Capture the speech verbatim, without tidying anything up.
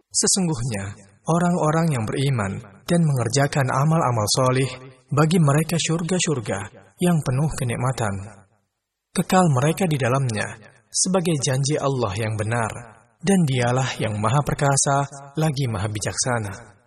Sesungguhnya, orang-orang yang beriman dan mengerjakan amal-amal solih, bagi mereka syurga-syurga yang penuh kenikmatan. Kekal mereka di dalamnya, sebagai janji Allah yang benar, dan dialah yang maha perkasa lagi maha bijaksana.